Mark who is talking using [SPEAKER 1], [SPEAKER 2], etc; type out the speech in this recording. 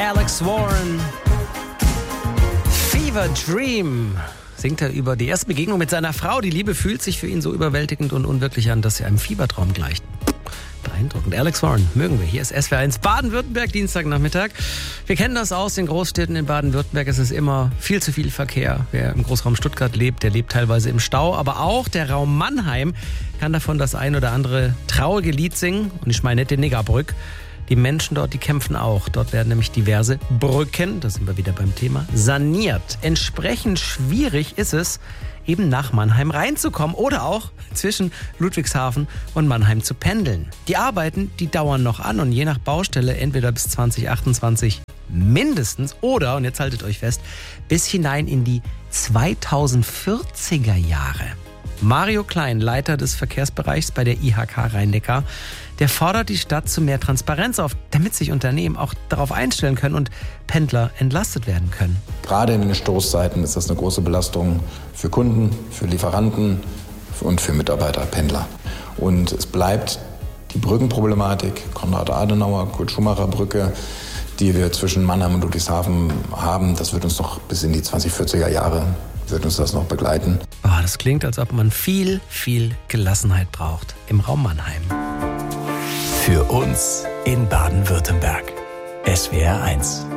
[SPEAKER 1] Alex Warren. Fever Dream. Singt er über die erste Begegnung mit seiner Frau. Die Liebe fühlt sich für ihn so überwältigend und unwirklich an, dass sie einem Fiebertraum gleicht. Beeindruckend. Alex Warren mögen wir. Hier ist SWR1 Baden-Württemberg, Dienstagnachmittag. Wir kennen das aus den Großstädten in Baden-Württemberg. Es ist immer viel zu viel Verkehr. Wer im Großraum Stuttgart lebt, der lebt teilweise im Stau. Aber auch der Raum Mannheim kann davon das ein oder andere traurige Lied singen. Und ich meine nicht den Niggerbrück. Die Menschen dort, die kämpfen auch. Dort werden nämlich diverse Brücken, da sind wir wieder beim Thema, saniert. Entsprechend schwierig ist es, eben nach Mannheim reinzukommen oder auch zwischen Ludwigshafen und Mannheim zu pendeln. Die Arbeiten, die dauern noch an und je nach Baustelle entweder bis 2028 mindestens oder, und jetzt haltet euch fest, bis hinein in die 2040er Jahre. Mario Klein, Leiter des Verkehrsbereichs bei der IHK Rhein-Neckar, der fordert die Stadt zu mehr Transparenz auf, damit sich Unternehmen auch darauf einstellen können und Pendler entlastet werden können.
[SPEAKER 2] Gerade in den Stoßzeiten ist das eine große Belastung für Kunden, für Lieferanten und für Mitarbeiter, Pendler. Und es bleibt die Brückenproblematik, Konrad-Adenauer, Kurt-Schumacher-Brücke, die wir zwischen Mannheim und Ludwigshafen haben. Das wird uns noch bis in die 2040er Jahre wird uns das noch begleiten.
[SPEAKER 1] Das klingt, als ob man viel, viel Gelassenheit braucht im Raum Mannheim.
[SPEAKER 3] Für uns in Baden-Württemberg. SWR1.